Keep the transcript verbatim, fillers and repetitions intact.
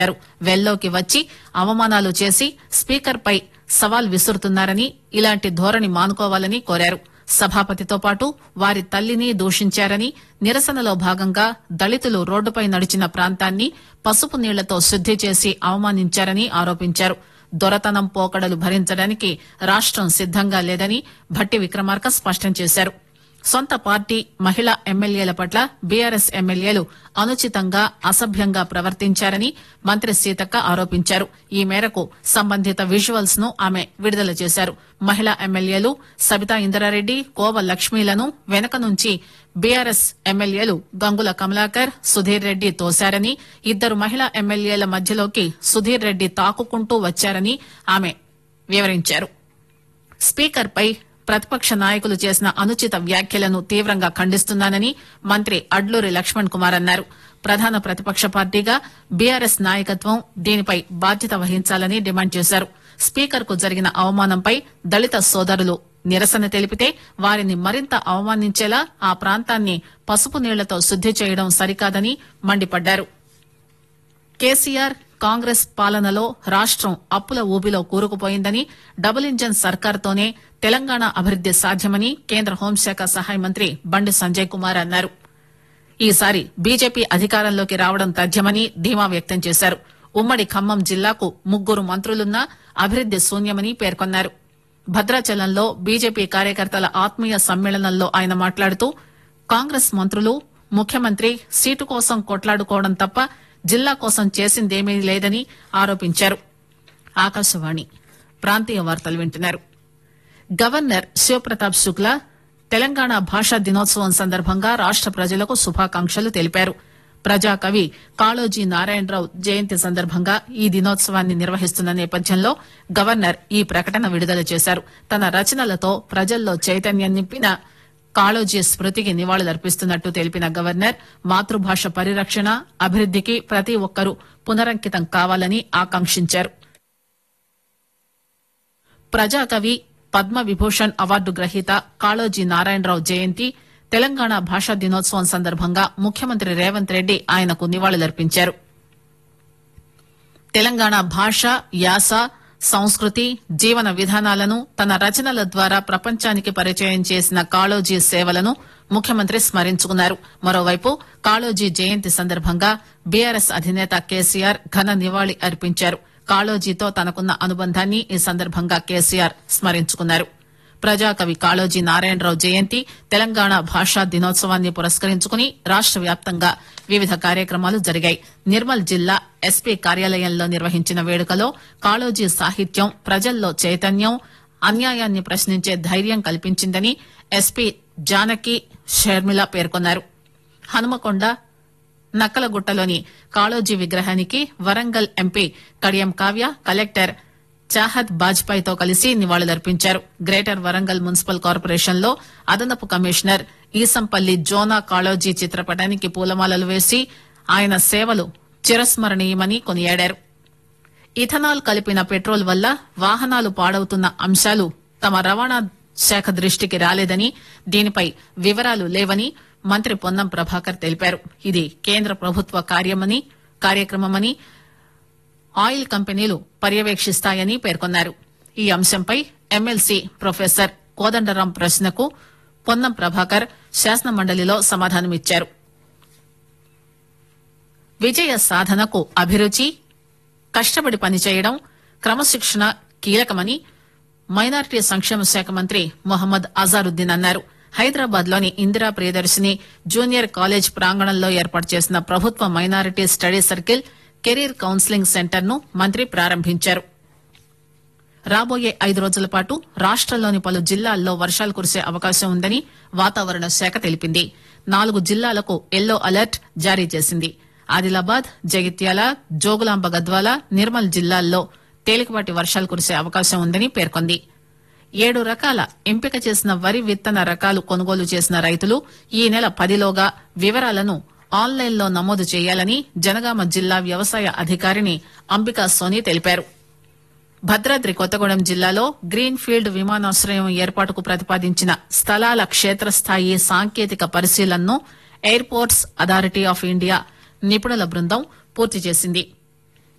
వెల్లోకి వచ్చి అవమానాలు చేసి స్పీకర్ పై సవాల్ విసురుతున్నారని, ఇలాంటి ధోరణి మానుకోవాలని కోరారు. సభాపతితో పాటు వారి తల్లిని దూషించారని, నిరసనలో భాగంగా దళితులు రోడ్డుపై నడిచిన ప్రాంతాన్ని పసుపు నీళ్లతో శుద్ది చేసి అవమానించారని ఆరోపించారు. దొరతనం పోకడలు భరించడానికి రాష్టం సిద్దంగా లేదని భట్టి విక్రమార్క స్పష్టం చేశారు. సొంత పార్టీ మహిళా ఎమ్మెల్యేల పట్ల బీఆర్ఎస్ ఎమ్మెల్యేలు అనుచితంగా అసభ్యంగా ప్రవర్తించారని మంత్రి సీతక్క ఆరోపించారు. ఈ మేరకు సంబంధిత విజువల్స్ ను ఆమె విడుదల చేశారు. మహిళా ఎమ్మెల్యేలు సబితా ఇంద్రారెడ్డి, కోవ లక్ష్మీలను వెనక నుంచి బీఆర్ఎస్ ఎమ్మెల్యేలు గంగుల కమలాకర్, సుధీర్ రెడ్డి తోశారని, ఇద్దరు మహిళా ఎమ్మెల్యేల మధ్యలోకి సుధీర్ రెడ్డి తాకుకుంటూ వచ్చారని ఆమె వివరించారు. స్పీకర్ పై ప్రతిపక్ష నాయకులు చేసిన అనుచిత వ్యాఖ్యలను తీవ్రంగా ఖండిస్తున్నానని మంత్రి అడ్లూరి లక్ష్మణ్ కుమార్ అన్నారు. ప్రధాన ప్రతిపక్ష పార్టీగా బీఆర్ఎస్ నాయకత్వం దీనిపై బాధ్యత వహించాలని డిమాండ్ చేశారు. స్పీకర్ కు జరిగిన అవమానంపై దళిత సోదరులు నిరసన తెలిపితే వారిని మరింత అవమానించేలా ఆ ప్రాంతాన్ని పసుపు నీళ్లతో శుద్ది చేయడం సరికాదని మండిపడ్డారు. కేసీఆర్ కాంగ్రెస్ పాలనలో రాష్టం అప్పుల ఊబిలో కూరుకుపోయిందని, డబుల్ ఇంజన్ సర్కార్తోనే తెలంగాణ అభివృద్ది సాధ్యమని కేంద్ర హోంశాఖ సహాయ మంత్రి బండి సంజయ్ కుమార్ అన్నారు. ఈసారి బీజేపీ అధికారంలోకి రావడం తథ్యమని ధీమా వ్యక్తం చేశారు. ఉమ్మడి ఖమ్మం జిల్లాకు ముగ్గురు మంత్రులున్నా అభివృద్ది శూన్యమని పేర్కొన్నారు. భద్రాచలంలో బీజేపీ కార్యకర్తల ఆత్మీయ సమ్మేళనంలో ఆయన మాట్లాడుతూ, కాంగ్రెస్ మంత్రులు ముఖ్యమంత్రి సీటు కోసం కొట్లాడుకోవడం తప్ప జిల్లా కోసం చేసిందేమీ లేదని ఆరోపించారు. ఆకాశవాణి ప్రాంతీయ వార్తలు వింటున్నారు. గవర్నర్ శివప్రతాప్ శుక్లా తెలంగాణ భాషా దినోత్సవం సందర్భంగా రాష్ట ప్రజలకు శుభాకాంక్షలు తెలిపారు. ప్రజాకవి కాళోజీ నారాయణరావు జయంతి సందర్భంగా ఈ దినోత్సవాన్ని నిర్వహిస్తున్న నేపథ్యంలో గవర్నర్ ఈ ప్రకటన విడుదల చేశారు. తన రచనలతో ప్రజల్లో చైతన్యం నింపిన కాళోజీ స్మృతికి నివాళులర్పిస్తున్నట్టు తెలిపిన గవర్నర్ మాతృభాష పరిరక్షణ, అభివృద్దికి ప్రతి ఒక్కరూ పునరంకితం కావాలని ఆకాంక్షించారు. ప్రజాకవి పద్మ విభూషణ్ అవార్డు గ్రహీత కాళోజీ నారాయణరావు జయంతి, తెలంగాణ భాషా దినోత్సవం సందర్భంగా ముఖ్యమంత్రి రేవంత్ రెడ్డి ఆయనకు నివాళులర్పించారు. తెలంగాణ భాష, యాస, సంస్కృతి, జీవన విధానాలను తన రచనల ద్వారా ప్రపంచానికి పరిచయం చేసిన కాళోజీ సేవలను ముఖ్యమంత్రి స్మరించుకున్నారు. మరోవైపు కాళోజీ జయంతి సందర్భంగా బీఆర్ఎస్ అధినేత కేసీఆర్ ఘన నివాళి అర్పించారు. కాళోజీతో తనకున్న అనుబంధాన్ని ఈ సందర్భంగా కేసీఆర్ స్మరించుకున్నారు. ప్రజాకవి కాళోజీ నారాయణరావు జయంతి, తెలంగాణ భాషా దినోత్సవాన్ని పురస్కరించుకుని రాష్ట వ్యాప్తంగా వివిధ కార్యక్రమాలు జరిగాయి. నిర్మల్ జిల్లా ఎస్పీ కార్యాలయంలో నిర్వహించిన వేడుకలో కాళోజీ సాహిత్యం ప్రజల్లో చైతన్యం, అన్యాయాన్ని ప్రశ్నించే ధైర్యం కల్పించిందని ఎస్పీ జానకి షర్మిల పేర్కొన్నారు. హనుమకొండ నక్కలగుట్టలోని కాళోజీ విగ్రహానికి వరంగల్ ఎంపీ కడియం కావ్య, కలెక్టర్ చాహద్ బాజ్పాయ్తో కలిసి నివాళులర్పించారు. గ్రేటర్ వరంగల్ మున్సిపల్ కార్పొరేషన్ లో అదనపు కమిషనర్ ఈసంపల్లి జోనా కాళోజీ చిత్రపటానికి పూలమాలలు వేసి ఆయన సేవలు చిరస్మరణీయమని కొనియాడారు. ఇథనాల్ కలిపిన పెట్రోల్ వల్ల వాహనాలు పాడవుతున్న అంశాలు తమ రవాణా శాఖ దృష్టికి రాలేదని, దీనిపై వివరాలు లేవని మంత్రి పొన్నం ప్రభాకర్ తెలిపారు. ఇది కేంద్ర ప్రభుత్వ కార్యమని కార్యక్రమమని ఆయిల్ కంపెనీలు పర్యవేక్షిస్తాయని పేర్కొన్నారు. ఈ అంశంపై ఎమ్మెల్సీ ప్రొఫెసర్ కోదండరాం ప్రశ్నకు పొన్నం ప్రభాకర్ శాసనమండలిలో సమాధానమిచ్చారు. విజయ సాధనకు అభిరుచి, కష్టపడి పనిచేయడం, క్రమశిక్షణ కీలకమని మైనారిటీ సంక్షేమ శాఖ మంత్రి మొహమ్మద్ అజారుద్దీన్ అన్నారు. హైదరాబాద్ లోని ఇందిరా ప్రియదర్శిని జూనియర్ కాలేజ్ ప్రాంగణంలో ఏర్పాటు చేసిన ప్రభుత్వ minority study circle, career counselling centre ను మంత్రి ప్రారంభించారు. రాబోయే ఐదు రోజుల పాటు రాష్టంలోని పలు జిల్లాల్లో వర్షాలు కురిసే అవకాశం ఉందని వాతావరణ శాఖ తెలిపింది. నాలుగు జిల్లాలకు ఎల్లో అలర్ట్ జారీ చేసింది. ఆదిలాబాద్, జగిత్యాల, జోగులాంబ గద్వాల, నిర్మల్ జిల్లాల్లో తేలికపాటి వర్షాలు కురిసే అవకాశం ఉందని పేర్కొంది. ఏడు రకాల ఎంపిక చేసిన వరి విత్తన రకాలు కొనుగోలు చేసిన రైతులు ఈ నెల పదిలోగా వివరాలను ఆన్లైన్లో నమోదు చేయాలని జనగామ జిల్లా వ్యవసాయ అధికారిని అంబికా సోని తెలిపారు. భద్రాద్రి కొత్తగూడెం జిల్లాలో గ్రీన్ ఫీల్డ్ విమానాశ్రయం ఏర్పాటుకు ప్రతిపాదించిన స్థలాల క్షేత్రస్థాయి సాంకేతిక పరిశీలనను ఎయిర్పోర్ట్స్ అథారిటీ ఆఫ్ ఇండియా నిపుణుల బృందం పూర్తి చేసింది.